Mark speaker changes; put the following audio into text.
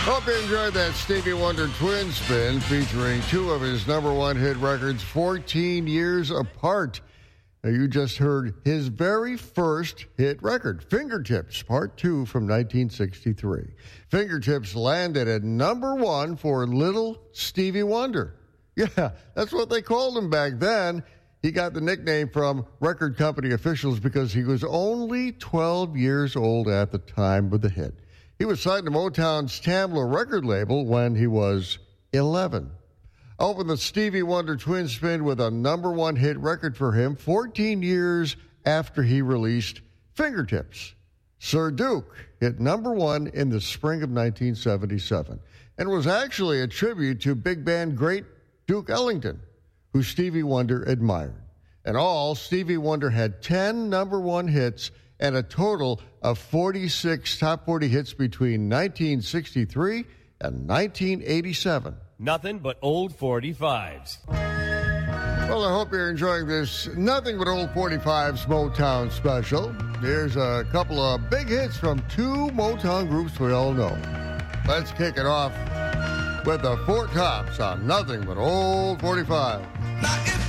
Speaker 1: Hope you enjoyed that Stevie Wonder twin spin featuring two of his number one hit records 14 years apart. Now, you just heard his very first hit record, Fingertips, Part 2 from 1963. Fingertips landed at number one for Little Stevie Wonder. Yeah, that's what they called him back then. He got the nickname from record company officials because he was only 12 years old at the time of the hit. He was signed to Motown's Tamla record label when he was 11. I opened the Stevie Wonder twin spin with a number one hit record for him 14 years after he released Fingertips. Sir Duke hit number one in the spring of 1977 and was actually a tribute to big band great Duke Ellington, who Stevie Wonder admired. In all, Stevie Wonder had 10 number one hits and a total of 46 top 40 hits between 1963 and 1987.
Speaker 2: Nothing but old 45s.
Speaker 1: Well, I hope you're enjoying this Nothing But Old 45s Motown special. Here's a couple of big hits from two Motown groups we all know. Let's kick it off with the Four Tops on Nothing But Old 45.
Speaker 3: Now if